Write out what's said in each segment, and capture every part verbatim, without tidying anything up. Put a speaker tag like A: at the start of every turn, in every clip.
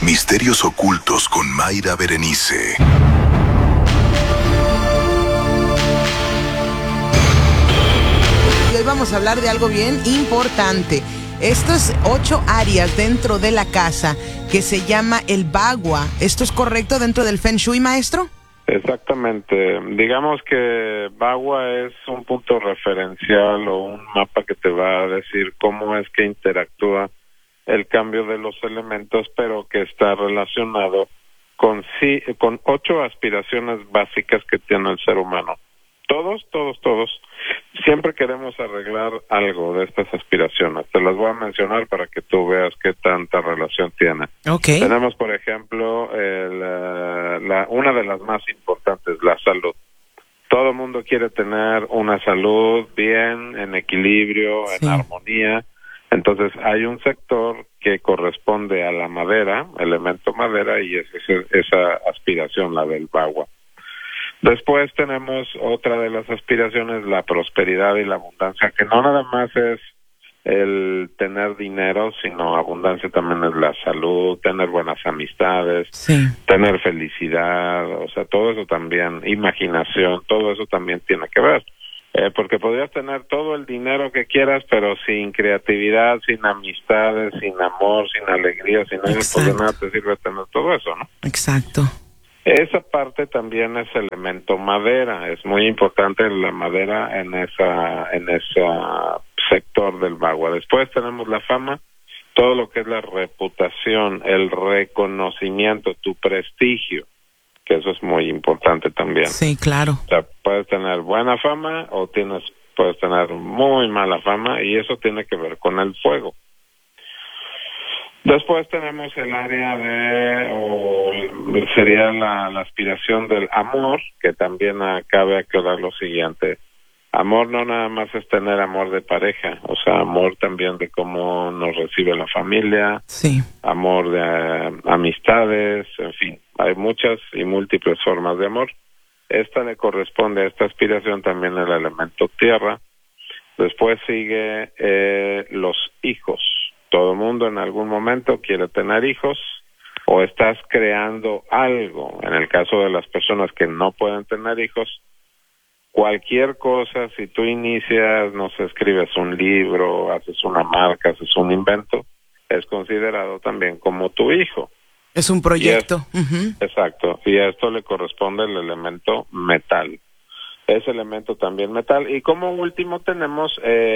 A: Misterios ocultos con Mayra Berenice.
B: Y hoy vamos a hablar de algo bien importante. Estas ocho áreas dentro de la casa que se llama el bagua. ¿Esto es correcto dentro del Feng Shui, maestro?
C: Exactamente. Digamos que bagua es un punto referencial o un mapa que te va a decir cómo es que interactúa el cambio de los elementos, pero que está relacionado con sí, con ocho aspiraciones básicas que tiene el ser humano. Todos, todos, todos, siempre queremos arreglar algo de estas aspiraciones. Te las voy a mencionar para que tú veas qué tanta relación tiene.
B: Okay.
C: Tenemos, por ejemplo, el, uh, la, una de las más importantes, la salud. Todo el mundo quiere tener una salud bien, en equilibrio, sí, en armonía. Entonces hay un sector que corresponde a la madera, elemento madera, y es, es esa aspiración, la del bagua. Después tenemos otra de las aspiraciones, la prosperidad y la abundancia, que no nada más es el tener dinero, sino abundancia también es la salud, tener buenas amistades,
B: sí,
C: tener felicidad, o sea, todo eso también, imaginación, todo eso también tiene que ver. Eh, porque podrías tener todo el dinero que quieras, pero sin creatividad, sin amistades, sin amor, sin alegría, sin nada, pues de nada te sirve tener todo eso, ¿no?
B: Exacto.
C: Esa parte también es elemento madera, es muy importante la madera en esa en ese sector del bagua. Después tenemos la fama, todo lo que es la reputación, el reconocimiento, tu prestigio, que eso es muy importante también.
B: Sí, claro.
C: O sea, puedes tener buena fama o tienes puedes tener muy mala fama, y eso tiene que ver con el fuego. Después tenemos el área de, o sería la, la aspiración del amor, que también cabe aclarar lo siguiente. Amor no nada más es tener amor de pareja, o sea, amor también de cómo nos recibe la familia,
B: sí,
C: amor de uh, amistades, en fin, hay muchas y múltiples formas de amor. Esta le corresponde a esta aspiración también el elemento tierra. Después sigue eh, los hijos. Todo el mundo en algún momento quiere tener hijos, o estás creando algo. En el caso de las personas que no pueden tener hijos, cualquier cosa, si tú inicias, no sé, escribes un libro, haces una marca, haces un invento, es considerado también como tu hijo.
B: Es un proyecto.
C: Es, uh-huh. Exacto, y a esto le corresponde el elemento metal. Ese elemento también metal. Y como último tenemos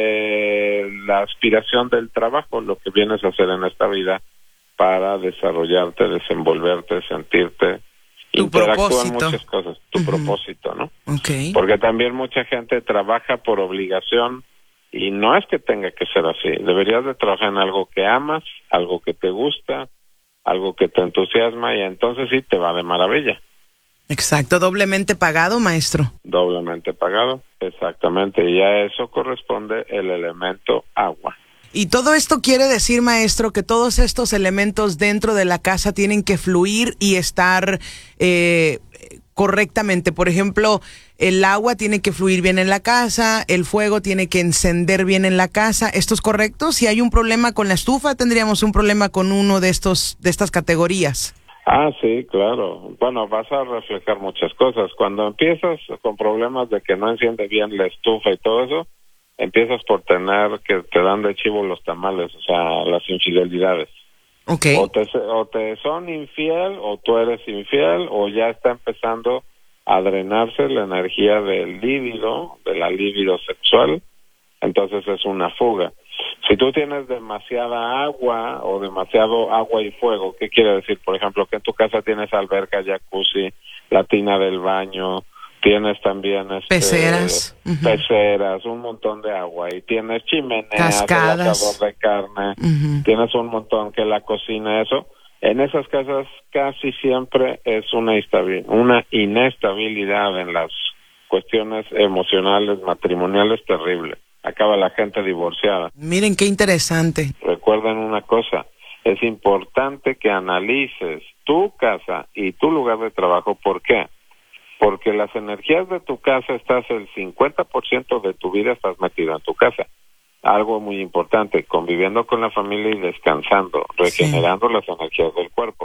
C: eh, la aspiración del trabajo, lo que vienes a hacer en esta vida para desarrollarte, desenvolverte, sentirte,
B: tu
C: interactúan
B: propósito.
C: Muchas cosas, tu uh-huh. propósito, ¿no?
B: Okay.
C: Porque también mucha gente trabaja por obligación, y no es que tenga que ser así. Deberías de trabajar en algo que amas, algo que te gusta, algo que te entusiasma, y entonces sí te va de maravilla.
B: Exacto, doblemente pagado, maestro.
C: Doblemente pagado, exactamente, y a eso corresponde el elemento agua.
B: Y todo esto quiere decir, maestro, que todos estos elementos dentro de la casa tienen que fluir y estar eh, correctamente. Por ejemplo, el agua tiene que fluir bien en la casa, el fuego tiene que encender bien en la casa. ¿Esto es correcto? Si hay un problema con la estufa, tendríamos un problema con uno de estos de estas categorías.
C: Ah, sí, claro. Bueno, vas a reflejar muchas cosas. Cuando empiezas con problemas de que no enciende bien la estufa y todo eso, empiezas por tener que te dan de chivo los tamales, o sea, las infidelidades.
B: Okay.
C: O te, o te son infiel, o tú eres infiel, o ya está empezando a drenarse la energía del líbido, de la libido sexual, entonces es una fuga. Si tú tienes demasiada agua o demasiado agua y fuego, ¿qué quiere decir? Por ejemplo, que en tu casa tienes alberca, jacuzzi, la tina del baño, tienes también este,
B: peceras, uh-huh.
C: peceras, un montón de agua, y tienes chimeneas,
B: cascadas,
C: el asador de carne, uh-huh. tienes un montón que la cocina, eso. En esas casas casi siempre es una, instabil- una inestabilidad en las cuestiones emocionales, matrimoniales, terrible. Acaba la gente divorciada.
B: Miren qué interesante.
C: Recuerden una cosa, es importante que analices tu casa y tu lugar de trabajo. ¿Por qué? Porque las energías de tu casa, estás el cincuenta por ciento de tu vida estás metido en tu casa. Algo muy importante, conviviendo con la familia y descansando, regenerando sí. las energías del cuerpo.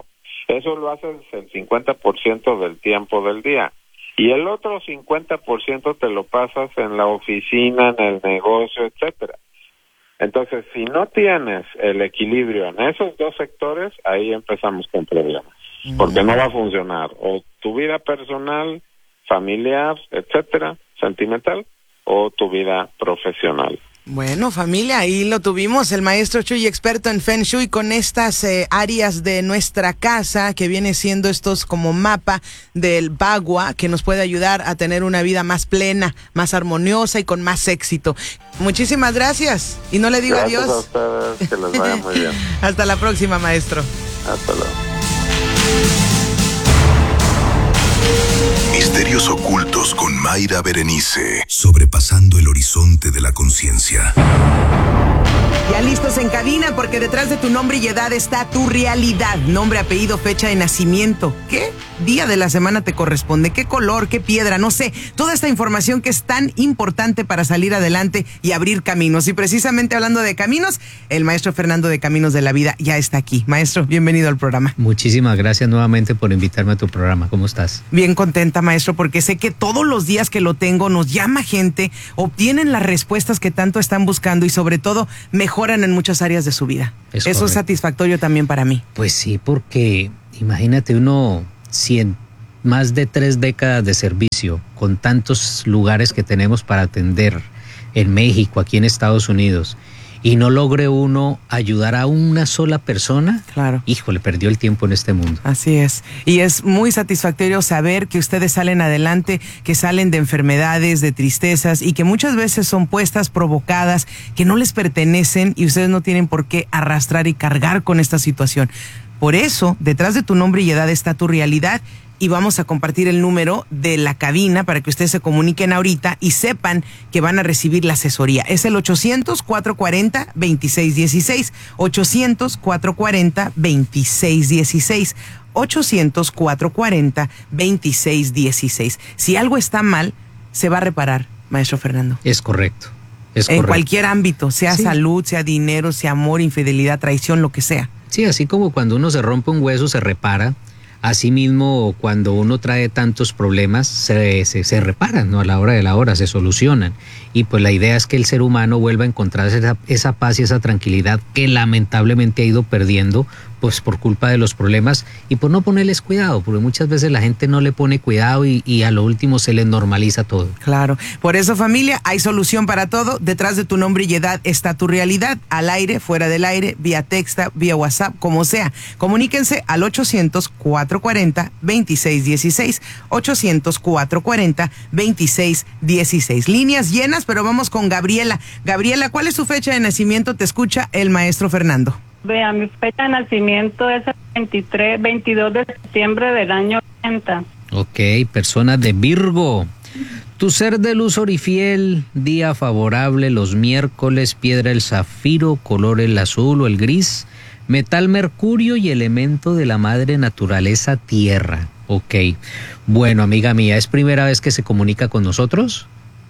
C: Eso lo haces el cincuenta por ciento del tiempo del día. Y el otro cincuenta por ciento te lo pasas en la oficina, en el negocio, etcétera. Entonces, si no tienes el equilibrio en esos dos sectores, ahí empezamos con problemas. Porque no va a funcionar. O tu vida personal, familiar, etcétera, sentimental, o tu vida profesional.
B: Bueno, familia, ahí lo tuvimos, el maestro Chuy, experto en Feng Shui, con estas eh, áreas de nuestra casa, que viene siendo estos como mapa del Bagua, que nos puede ayudar a tener una vida más plena, más armoniosa y con más éxito. Muchísimas gracias, y no le digo
C: gracias
B: adiós.
C: a ustedes, que les vaya muy bien.
B: Hasta la próxima, maestro.
C: Hasta luego.
A: Misterios ocultos con Mayra Berenice. Sobrepasando el horizonte de la conciencia.
B: Ya listos en cabina, porque detrás de tu nombre y edad está tu realidad. Nombre, apellido, fecha de nacimiento. ¿Qué día de la semana te corresponde? ¿Qué color? ¿Qué piedra? No sé. Toda esta información que es tan importante para salir adelante y abrir caminos. Y precisamente hablando de caminos, el maestro Fernando de Caminos de la Vida ya está aquí. Maestro, bienvenido al programa.
D: Muchísimas gracias nuevamente por invitarme a tu programa. ¿Cómo estás?
B: Bien contenta, maestro, porque sé que todos los días que lo tengo nos llama gente, obtienen las respuestas que tanto están buscando y sobre todo mejoran en muchas áreas de su vida.
D: Es
B: Eso
D: correcto.
B: es satisfactorio también para mí.
D: Pues sí, porque imagínate uno, si en más de tres décadas de servicio, con tantos lugares que tenemos para atender en México, aquí en Estados Unidos, y no logre uno ayudar a una sola persona,
B: Claro.
D: híjole, perdió el tiempo en este mundo.
B: Así es. Y es muy satisfactorio saber que ustedes salen adelante, que salen de enfermedades, de tristezas y que muchas veces son puestas, provocadas, que no les pertenecen y ustedes no tienen por qué arrastrar y cargar con esta situación. Por eso, detrás de tu nombre y edad está tu realidad. Y vamos a compartir el número de la cabina para que ustedes se comuniquen ahorita y sepan que van a recibir la asesoría. Es el ochocientos, cuatrocientos cuarenta, veintiséis dieciséis. ochocientos, cuatrocientos cuarenta, veintiséis dieciséis. ochocientos, cuatrocientos cuarenta, veintiséis dieciséis. Si algo está mal, se va a reparar, maestro Fernando.
D: Es correcto. Es
B: en
D: correcto.
B: cualquier ámbito, sea
D: Sí.
B: salud, sea dinero, sea amor, infidelidad, traición, lo que sea.
D: Sí, así como cuando uno se rompe un hueso se repara, asimismo cuando uno trae tantos problemas se, se, se reparan, ¿no? A la hora de la hora se solucionan. Y pues la idea es que el ser humano vuelva a encontrar esa, esa paz y esa tranquilidad que lamentablemente ha ido perdiendo pues por culpa de los problemas y por no ponerles cuidado, porque muchas veces la gente no le pone cuidado y, y a lo último se les normaliza todo.
B: Claro. Por eso, familia, hay solución para todo. Detrás de tu nombre y edad está tu realidad. Al aire, fuera del aire, vía texta, vía WhatsApp, como sea. Comuníquense al ochocientos, cuatrocientos cuarenta, veintiséis dieciséis. ochocientos, cuatrocientos cuarenta, veintiséis dieciséis. Líneas llenas, pero vamos con Gabriela. Gabriela, ¿cuál es su fecha de nacimiento? Te escucha el maestro Fernando.
E: Vea, mi fecha de nacimiento es el veintitrés, veintidós de septiembre del año ochenta.
D: Ok, persona de Virgo. Tu ser de luz orifiel, día favorable los miércoles, piedra el zafiro, color el azul o el gris, metal mercurio y elemento de la madre naturaleza tierra. Ok, bueno, amiga mía, ¿es primera vez que se comunica con nosotros?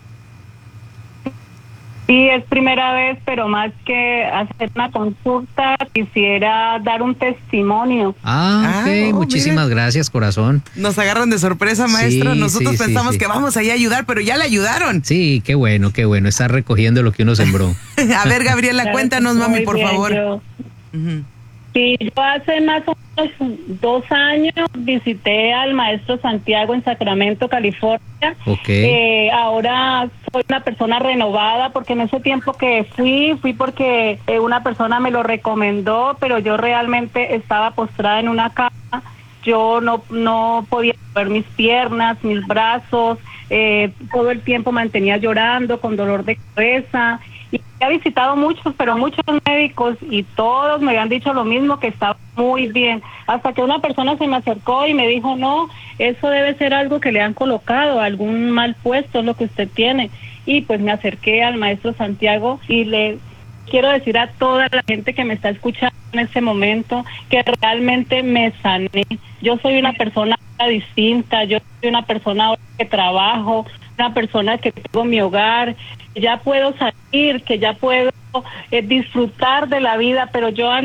E: Sí, es primera vez, pero más que hacer una consulta, quisiera dar un testimonio.
D: Ah, ok,
B: Ah, oh,
D: muchísimas
B: mira.
D: gracias, corazón.
B: Nos agarran de sorpresa, maestro.
D: Sí,
B: Nosotros
D: sí, sí,
B: pensamos
D: sí.
B: que vamos allá a ayudar, pero ya le ayudaron.
D: Sí, qué bueno, qué bueno, está recogiendo lo que uno sembró.
B: A ver, Gabriela,
E: Claro,
B: cuéntanos,
E: muy
B: mami, por
E: bien,
B: favor.
E: yo-
B: Ujú.
E: Sí, yo hace más o menos dos años visité al maestro Santiago en Sacramento, California.
D: Ok.
E: Eh, ahora soy una persona renovada porque en ese tiempo que fui, fui porque eh, una persona me lo recomendó, pero yo realmente estaba postrada en una cama. Yo no, no podía mover mis piernas, mis brazos, eh, todo el tiempo mantenía llorando, con dolor de cabeza. Y he visitado muchos, pero muchos médicos y todos me habían dicho lo mismo, que estaba muy bien. Hasta que una persona se me acercó y me dijo, no, eso debe ser algo que le han colocado, algún mal puesto es lo que usted tiene. Y pues me acerqué al maestro Santiago y le quiero decir a toda la gente que me está escuchando en este momento que realmente me sané. Yo soy una persona distinta, yo soy una persona ahora que trabajo, una persona que tengo mi hogar, que ya puedo salir, que ya puedo eh, disfrutar de la vida, pero yo antes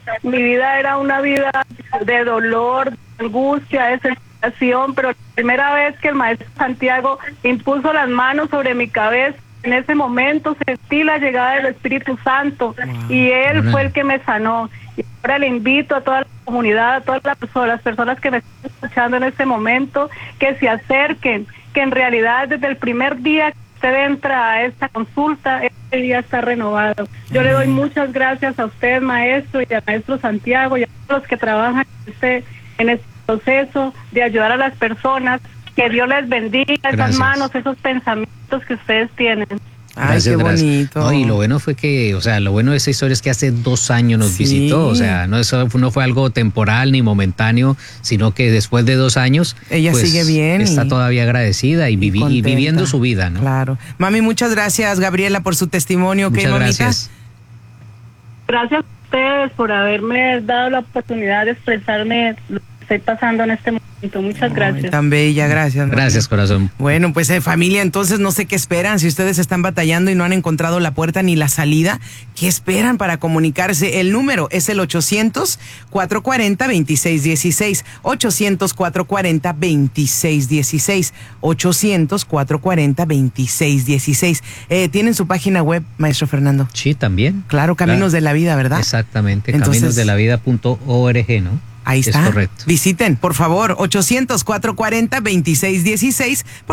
E: mi vida era una vida de dolor, de angustia, de desesperación, pero la primera vez que el maestro Santiago impuso las manos sobre mi cabeza, en ese momento sentí la llegada del Espíritu Santo, wow. y Él wow. fue el que me sanó. Y ahora le invito a toda la comunidad, a todas las personas, las personas que me están escuchando en este momento, que se acerquen, que en realidad desde el primer día que usted entra a esta consulta, este día está renovado. Yo le doy muchas gracias a usted, maestro, y al maestro Santiago, y a todos los que trabajan en este, en este proceso de ayudar a las personas. Que Dios les bendiga esas gracias. Manos, esos pensamientos que ustedes tienen.
B: Ay, gracias, qué gracias. Bonito.
D: No, y lo bueno fue que, o sea, lo bueno de esa historia es que hace dos años nos sí. visitó, o sea, no, eso no fue algo temporal ni momentáneo, sino que después de dos años,
B: ella
D: pues,
B: sigue bien.
D: Está
B: y,
D: todavía agradecida y, vivi y viviendo su vida, ¿no?
B: Claro. Mami, muchas gracias, Gabriela, por su testimonio.
D: Muchas
B: ¿Qué,
D: gracias.
E: Gracias a ustedes por haberme dado la oportunidad de expresarme lo que estoy pasando en este momento. Muchas gracias.
B: Ay, tan bella, gracias.
D: Gracias, corazón.
B: Bueno, pues eh, familia, entonces no sé qué esperan. Si ustedes están batallando y no han encontrado la puerta ni la salida, ¿qué esperan para comunicarse? El número es el ochocientos, cuatrocientos cuarenta, veintiséis dieciséis. ochocientos, cuatrocientos cuarenta, veintiséis dieciséis. ochocientos, cuatrocientos cuarenta, veintiséis dieciséis. Eh, ¿Tienen su página web, maestro Fernando?
D: Sí, también.
B: Claro, Caminos claro. de la Vida, ¿verdad?
D: Exactamente, caminos de la vida punto org, ¿no?
B: Ahí está.
D: Es correcto.
B: Visiten, por favor, ochocientos, cuatrocientos cuarenta, veintiséis dieciséis.